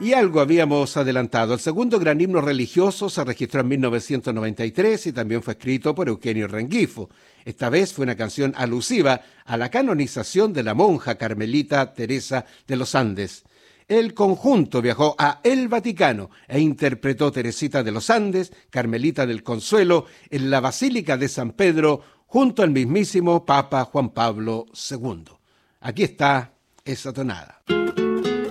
Y algo habíamos adelantado. El segundo gran himno religioso se registró en 1993 y también fue escrito por Eugenio Rengifo. Esta vez fue una canción alusiva a la canonización de la monja carmelita Teresa de los Andes. El conjunto viajó a El Vaticano e interpretó Teresita de los Andes, Carmelita del Consuelo, en la Basílica de San Pedro, junto al mismísimo Papa Juan Pablo II. Aquí está esa tonada.